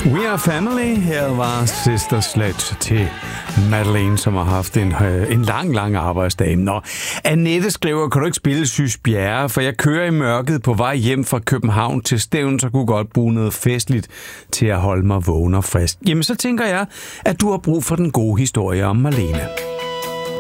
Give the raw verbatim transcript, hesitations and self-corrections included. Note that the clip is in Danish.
We are family. Her var Sister Sledge til Madeleine, som har haft en, øh, en lang, lang arbejdsdag. Nå, Annette skriver, kan du ikke spille Sys Bjerre, for jeg kører i mørket på vej hjem fra København til Stævn, så kunne godt bruge noget festligt til at holde mig vågen og frisk. Jamen, så tænker jeg, at du har brug for den gode historie om Marlene.